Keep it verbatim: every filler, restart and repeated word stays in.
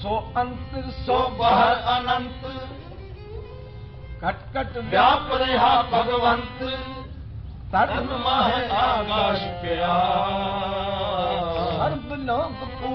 सो अंत सो बाहर अनंत cut cut व्याप रहा भगवंत तन तन माह आकाश प्यार सर्व लोक